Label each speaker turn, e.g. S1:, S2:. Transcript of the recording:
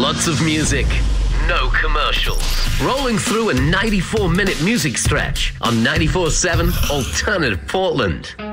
S1: Lots of music, no commercials. Rolling through a 94-minute music stretch on 94.7 Alternative Portland.